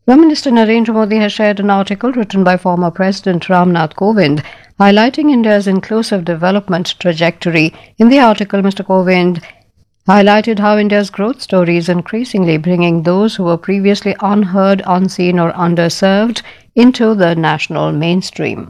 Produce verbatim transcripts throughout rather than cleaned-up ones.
Prime Minister Narendra Modi has shared an article written by former President Ramnath Kovind highlighting India's inclusive development trajectory. In the article, Mister Kovind highlighted how India's growth story is increasingly bringing those who were previously unheard, unseen, or underserved into the national mainstream.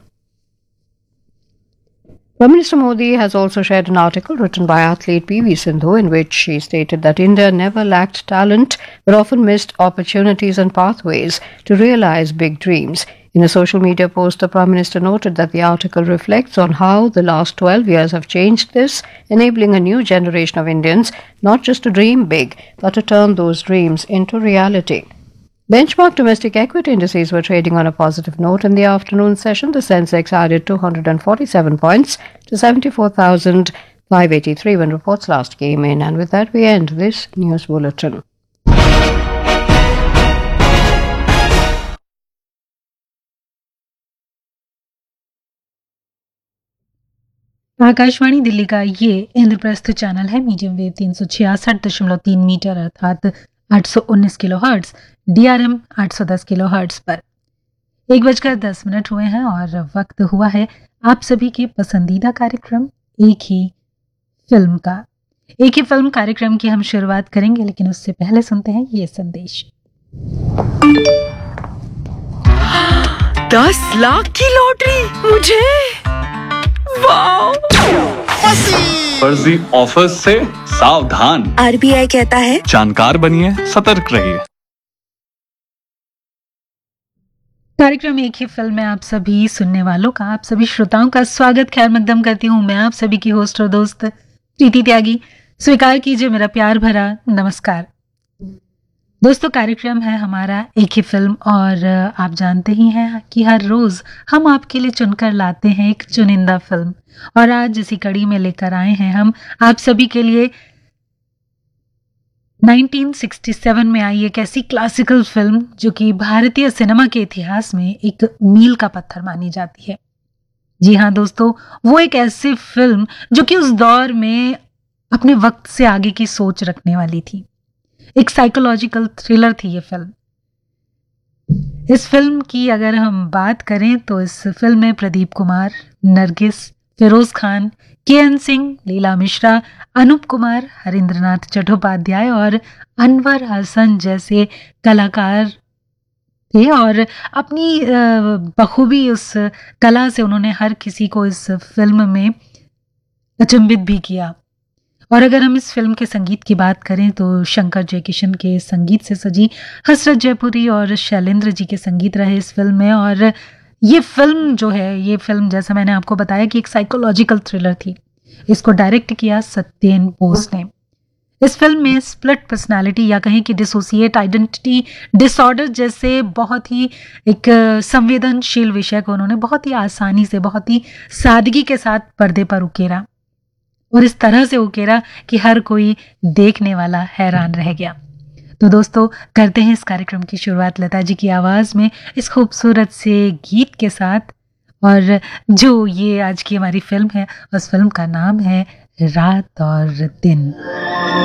Prime Minister Modi has also shared an article written by athlete P V Sindhu in which she stated that India never lacked talent but often missed opportunities and pathways to realize big dreams. In a social media post, the Prime Minister noted that the article reflects on how the last twelve years have changed this, enabling a new generation of Indians not just to dream big but to turn those dreams into reality. Benchmark domestic equity indices were trading on a positive note in the afternoon session. The Sensex added two hundred forty-seven points to seventy-four thousand five hundred eighty-three when reports last came in. And with that, we end this news bulletin. Akashvani Delhi का ये Indraprastha channel है medium wave तीन सौ छियासठ दशमलव तीन metre अर्थात आठ सौ उन्नीस किलो हर्ट्स, डीआरएम आठ सौ दस किलो हर्ट्स पर एक बजकर दस मिनट हुए हैं और वक्त हुआ है आप सभी के पसंदीदा कार्यक्रम एक ही फिल्म का। एक ही फिल्म कार्यक्रम की हम शुरुआत करेंगे, लेकिन उससे पहले सुनते हैं ये संदेश। दस लाख की लॉटरी मुझे, वाह! फर्जी ऑफर्स से सावधान। आरबीआई कहता है जानकार बनिए, सतर्क रहिए। कार्यक्रम एक ही फिल्म में आप सभी सुनने वालों का, आप सभी श्रोताओं का स्वागत खैर मकदम करती हूँ। मैं आप सभी की होस्ट और दोस्त प्रीति त्यागी। स्वीकार कीजिए मेरा प्यार भरा नमस्कार। दोस्तों, कार्यक्रम है हमारा एक ही फिल्म और आप जानते ही हैं कि हर रोज हम आपके लिए चुनकर लाते हैं एक चुनिंदा फिल्म, और आज इसी कड़ी में लेकर आए हैं हम आप सभी के लिए उन्नीस सौ सरसठ में आई एक ऐसी क्लासिकल फिल्म जो कि भारतीय सिनेमा के इतिहास में एक मील का पत्थर मानी जाती है। जी हाँ दोस्तों, वो एक ऐसी फिल्म जो कि उस दौर में अपने वक्त से आगे की सोच रखने वाली थी। एक साइकोलॉजिकल थ्रिलर थी ये फिल्म। इस फिल्म की अगर हम बात करें तो इस फिल्म में प्रदीप कुमार, नरगिस, फिरोज खान, के एन सिंह, लीला मिश्रा, अनूप कुमार, हरिंद्रनाथ चट्टोपाध्याय और अनवर हसन जैसे कलाकार थे, और अपनी बखूबी उस कला से उन्होंने हर किसी को इस फिल्म में अचंभित भी किया। और अगर हम इस फिल्म के संगीत की बात करें तो शंकर जयकिशन के संगीत से सजी हसरत जयपुरी और शैलेंद्र जी के संगीत रहे इस फिल्म में। और ये फिल्म जो है, ये फिल्म जैसा मैंने आपको बताया कि एक साइकोलॉजिकल थ्रिलर थी। इसको डायरेक्ट किया सत्येन बोस ने। इस फिल्म में स्प्लिट पर्सनालिटी या कहें कि डिसोसिएट आइडेंटिटी डिसऑर्डर जैसे बहुत ही एक संवेदनशील विषय को उन्होंने बहुत ही आसानी से, बहुत ही सादगी के साथ पर्दे पर उकेरा, और इस तरह से उकेरा कि हर कोई देखने वाला हैरान रह गया। तो दोस्तों, करते हैं इस कार्यक्रम की शुरुआत लता जी की आवाज में इस खूबसूरत से गीत के साथ। और जो ये आज की हमारी फिल्म है, उस फिल्म का नाम है रात और दिन।